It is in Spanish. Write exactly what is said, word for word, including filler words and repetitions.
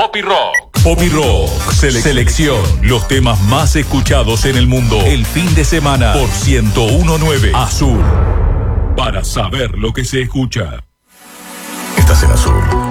Popi Rock. Popi Rock. Sele- selección. Los temas más escuchados en el mundo. El fin de semana por ciento uno punto nueve Azul. Para saber lo que se escucha. Estás en Azul.